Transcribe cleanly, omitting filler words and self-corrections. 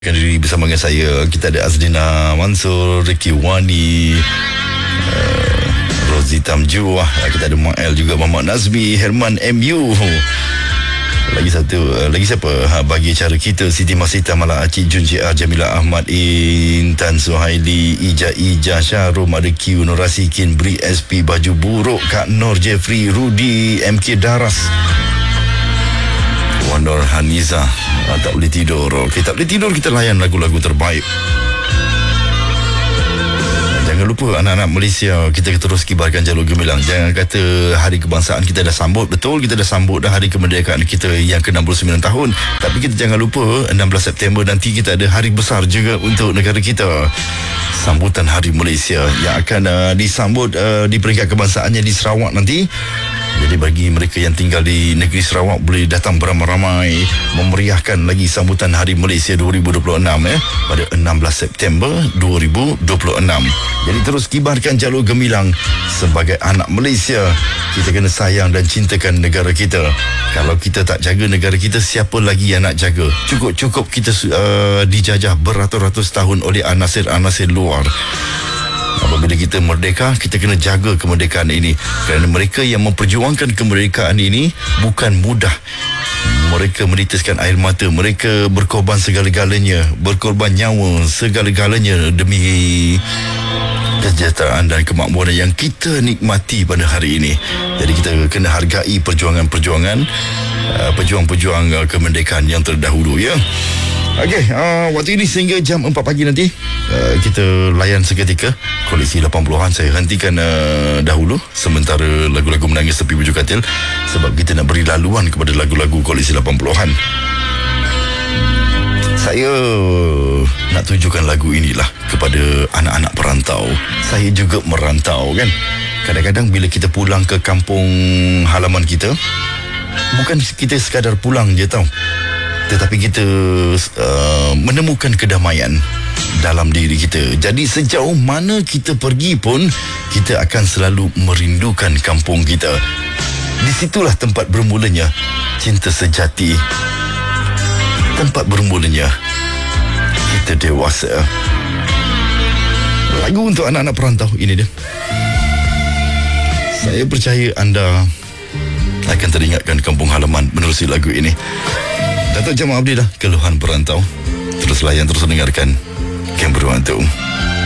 Diri bersama dengan saya. Kita ada Azlina Mansur, Ricky Wani, Rozi Tamju, kita ada Ma'el juga, Muhammad Nazmi, Herman MU. Lagi siapa? Bagi cara kita, Siti Masita, Malak Acik, Jun JR, Jamila Ahmad, Intan Suhaili, Ija Syahrum, ada Q, Nur Rasikin, Bri SP, Baju Buruk, Kak Nur Jeffrey, Rudy, MK Daras, Wandor Haniza. Tak boleh tidur. Okey, tak boleh tidur, kita layan lagu-lagu terbaik. Jangan lupa anak-anak Malaysia, kita terus kibarkan jalur gemilang. Jangan kata hari kebangsaan kita dah sambut. Betul, kita dah sambut dah hari kemerdekaan kita yang ke-69 tahun. Tapi kita jangan lupa 16 September nanti kita ada hari besar juga untuk negara kita. Sambutan Hari Malaysia yang akan disambut di peringkat kebangsaannya di Sarawak nanti. Jadi bagi mereka yang tinggal di negeri Sarawak, boleh datang beramai-ramai memeriahkan lagi sambutan Hari Malaysia 2026 pada 16 September 2026. Jadi terus kibarkan jalur gemilang. Sebagai anak Malaysia, kita kena sayang dan cintakan negara kita. Kalau kita tak jaga negara kita, siapa lagi yang nak jaga? Cukup kita dijajah beratus-ratus tahun oleh anasir-anasir luar. Apabila kita merdeka, kita kena jaga kemerdekaan ini. Kerana mereka yang memperjuangkan kemerdekaan ini bukan mudah. Mereka menitiskan air mata, mereka berkorban segala-galanya, berkorban nyawa segala-galanya demi kesejahteraan dan kemakmuran yang kita nikmati pada hari ini. Jadi kita kena hargai perjuangan-perjuangan pejuang-pejuang kemerdekaan yang terdahulu, ya. Okey, waktu ini sehingga jam 4 pagi nanti kita layan seketika koleksi 80-an. Saya hentikan dahulu sementara lagu-lagu menangis tepi bujur katil, sebab kita nak beri laluan kepada lagu-lagu koleksi 80-an. Saya nak tunjukkan lagu inilah kepada anak-anak perantau. Saya juga merantau, kan. Kadang-kadang bila kita pulang ke kampung halaman kita, bukan kita sekadar pulang je tau, tetapi kita menemukan kedamaian dalam diri kita. Jadi sejauh mana kita pergi pun, kita akan selalu merindukan kampung kita. Di situlah tempat bermulanya cinta sejati. Tempat bermulanya kita dewasa. Lagu untuk anak-anak perantau, ini dia. Saya percaya anda akan teringatkan kampung halaman menerusi lagu ini. Datuk Jamal Abdi dah, Keluhan Perantau. Terus layan, terus dengarkan Kem Berwantu.